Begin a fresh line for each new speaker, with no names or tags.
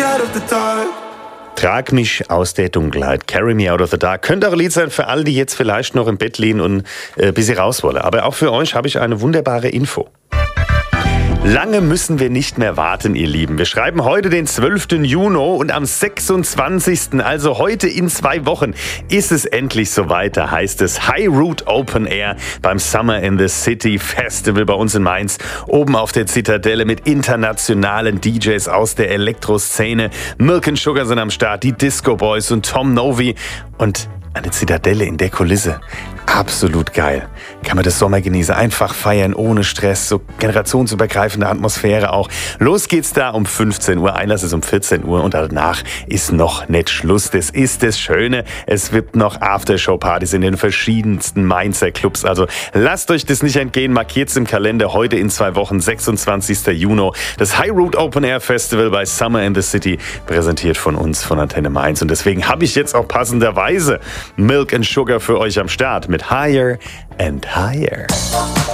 out of the dark.
Trag mich aus der Dunkelheit, carry me out of the dark. Könnte auch ein Lied sein für alle, die jetzt vielleicht noch im Bett liegen und bis sie raus wollen. Aber auch für euch habe ich eine wunderbare Info. Lange müssen wir nicht mehr warten, ihr Lieben. Wir schreiben heute den 12. Juni und am 26., also heute in 2 Wochen, ist es endlich soweit. Da heißt es High Root Open Air beim Summer in the City Festival bei uns in Mainz. Oben auf der Zitadelle mit internationalen DJs aus der Elektroszene. Milk and Sugar sind am Start, die Disco Boys und Tom Novi. Und eine Zitadelle in der Kulisse. Absolut geil. Kann man das Sommer genießen. Einfach feiern, ohne Stress. So generationsübergreifende Atmosphäre auch. Los geht's da um 15 Uhr. Einlass ist um 14 Uhr und danach ist noch nicht Schluss. Das ist das Schöne. Es wird noch Aftershow-Partys in den verschiedensten Mainzer Clubs. Also lasst euch das nicht entgehen. Markiert's im Kalender. Heute in 2 Wochen, 26. Juni. Das High Root Open Air Festival bei Summer in the City. Präsentiert von uns, von Antenne Mainz. Und deswegen habe ich jetzt auch passenderweise Milk and Sugar für euch am Start mit Higher and Higher.